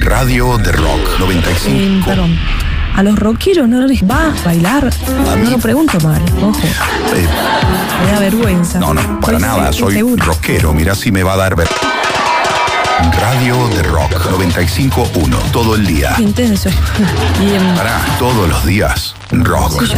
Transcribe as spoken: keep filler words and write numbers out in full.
Radio de Rock noventa y cinco. Eh, perdón. A los rockeros no les va a bailar. A no mí- lo pregunto mal, ojo. Eh, Me da vergüenza. no, no, para Soy nada. Soy insegura. rockero. Mirá si me va a dar ver. Radio de Rock noventa y cinco punto uno. Todo el día. Intenso. Bien. Pará, todos los días. Rock.